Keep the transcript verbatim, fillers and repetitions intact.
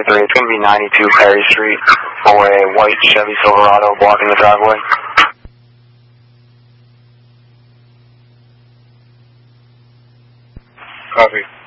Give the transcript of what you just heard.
thirty-three. It's going to be ninety-two Perry Street for a white Chevy Silverado blocking the driveway. Copy.